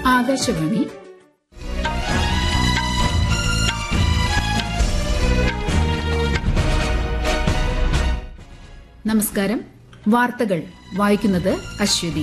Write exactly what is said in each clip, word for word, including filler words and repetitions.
ആകാശവാണി. നമസ്കാരം. വാർത്തകൾ വായിക്കുന്നത് അശ്വതി.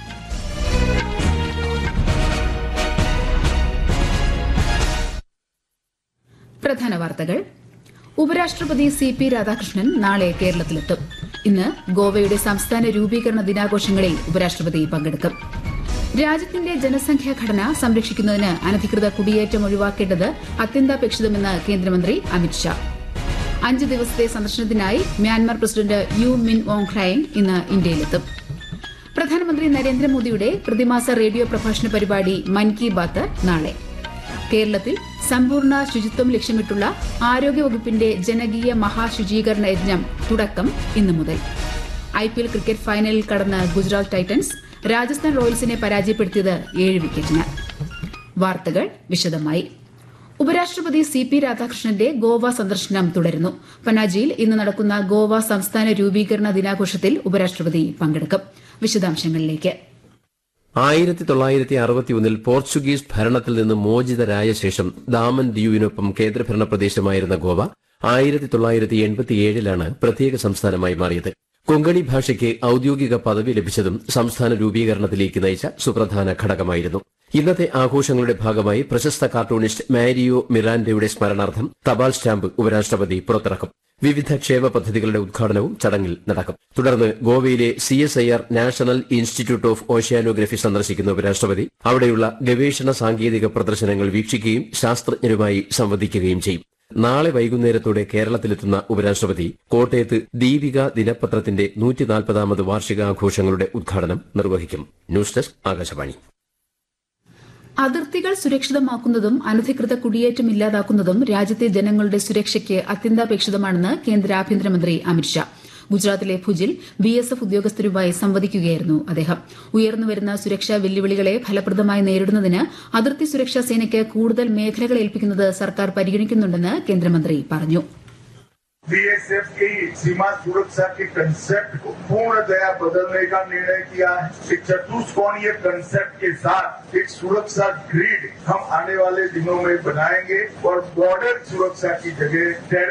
പ്രധാന വാർത്തകൾ. ഉപരാഷ്ട്രപതി സി പി രാധാകൃഷ്ണൻ നാളെ കേരളത്തിലെത്തും. ഇന്ന് ഗോവയുടെ സംസ്ഥാന രൂപീകരണ ദിനാഘോഷങ്ങളിൽ ഉപരാഷ്ട്രപതി പങ്കെടുക്കും. രാജ്യത്തിന്റെ ജനസംഖ്യാ ഘടന സംരക്ഷിക്കുന്നതിന് അനധികൃത കുടിയേറ്റം ഒഴിവാക്കേണ്ടത് അത്യന്താപേക്ഷിതമെന്ന് കേന്ദ്രമന്ത്രി അമിത്ഷാ. അഞ്ച് ദിവസത്തെ സന്ദർശനത്തിനായി മ്യാൻമാർ പ്രസിഡന്റ് യു മിൻ ഓങ് ഹ്ലൈങ് ഇന്ന് ഇന്ത്യയിലെത്തും. പ്രധാനമന്ത്രി നരേന്ദ്രമോദിയുടെ പ്രതിമാസ റേഡിയോ പ്രഭാഷണ പരിപാടി മൻ കി ബാത്ത് നാളെ. കേരളത്തിൽ സമ്പൂർണ്ണ ശുചിത്വം ലക്ഷ്യമിട്ടുള്ള ആരോഗ്യവകുപ്പിന്റെ ജനകീയ മഹാശുചീകരണ യജ്ഞം തുടക്കം ഇന്നു മുതൽ. ഐപിഎൽ ക്രിക്കറ്റ് ഫൈനലിൽ കടന്ന് ഗുജറാത്ത് ടൈറ്റൻസ് രാജസ്ഥാൻ റോയൽസിനെ പരാജയപ്പെടുത്തിയത് ഏഴ് വിക്കറ്റിന്. വാർത്തകൾ വിശദമായി. ഉപരാഷ്ട്രപതി സി പി രാധാകൃഷ്ണന്റെ ഗോവ സന്ദർശനം തുടരുന്നു. പനാജിയിൽ ഇന്ന് നടക്കുന്ന ഗോവ സംസ്ഥാന രൂപീകരണ ദിനാഘോഷത്തിൽ ഉപരാഷ്ട്രപതി പങ്കെടുക്കും. വിശദാംശങ്ങളിലേക്ക്. ആയിരത്തി തൊള്ളായിരത്തി അറുപത്തിയൊന്നിൽ പോർച്ചുഗീസ് ഭരണത്തിൽ നിന്ന് മോചിതരായ ശേഷം ദാമൻ ദിയുവിനൊപ്പം കേന്ദ്രഭരണ പ്രദേശമായിരുന്ന ഗോവ ആയിരത്തി തൊള്ളായിരത്തി എൺപത്തിയേഴിലാണ് പ്രത്യേക സംസ്ഥാനമായി മാറിയത്. കൊങ്കണി ഭാഷയ്ക്ക് ഔദ്യോഗിക പദവി ലഭിച്ചതും സംസ്ഥാന രൂപീകരണത്തിലേക്ക് നയിച്ച സുപ്രധാന ഘടകമായിരുന്നു. ഇന്നത്തെ ആഘോഷങ്ങളുടെ ഭാഗമായി പ്രശസ്ത കാർട്ടൂണിസ്റ്റ് മാരിയോ മിറാൻഡയുടെ സ്മരണാർത്ഥം തപാൽ സ്റ്റാമ്പ് ഉപരാഷ്ട്രപതി പുറത്തിറക്കും. വിവിധ ക്ഷേമ പദ്ധതികളുടെ ഉദ്ഘാടനവും ചടങ്ങിൽ നടക്കും. തുടർന്ന് ഗോവയിലെ C S I R national institute of oceanography സന്ദർശിക്കുന്ന ഉപരാഷ്ട്രപതി അവിടെയുള്ള ഗവേഷണ സാങ്കേതിക പ്രദർശനങ്ങൾ വീക്ഷിക്കുകയും ശാസ്ത്രജ്ഞരുമായി സംവദിക്കുകയും ചെയ്യും. നാളെ വൈകുന്നേരത്തോടെ കേരളത്തിലെത്തുന്ന ഉപരാഷ്ട്രപതി കോട്ടയത്ത് ദീപിക ദിനപത്രത്തിന്റെ നൂറ്റിനാൽപ്പതാമത് വാർഷികാഘോഷങ്ങളുടെ ഉദ്ഘാടനം നിർവഹിക്കും. News desk Akashvani. അതിർത്തികൾ സുരക്ഷിതമാക്കുന്നതും അനധികൃത കുടിയേറ്റം ഇല്ലാതാക്കുന്നതും രാജ്യത്തെ ജനങ്ങളുടെ സുരക്ഷയ്ക്ക് അത്യന്താപേക്ഷിതമാണെന്ന് കേന്ദ്ര ആഭ്യന്തരമന്ത്രി അമിത്ഷാ. ഗുജറാത്തിലെ ഭുജിൽ ബി എസ് എഫ് ഉദ്യോഗസ്ഥരുമായി സംവദിക്കുകയായിരുന്നു അദ്ദേഹം. ഉയർന്നുവരുന്ന സുരക്ഷാ വെല്ലുവിളികളെ ഫലപ്രദമായി നേരിടുന്നതിന് അതിർത്തി സുരക്ഷാ സേനയ്ക്ക് കൂടുതൽ മേഖലകൾ ഏൽപ്പിക്കുന്നത് സർക്കാർ പരിഗണിക്കുന്നുണ്ടെന്ന് കേന്ദ്രമന്ത്രി പറഞ്ഞു. बीएसएफ की सीमा सुरक्षा के कंसेप्ट को पूर्णतया बदलने का निर्णय किया है. एक चतुष्कोणीय कंसेप्ट के साथ एक सुरक्षा ग्रिड हम आने वाले दिनों में बनाएंगे और बॉर्डर सुरक्षा की जगह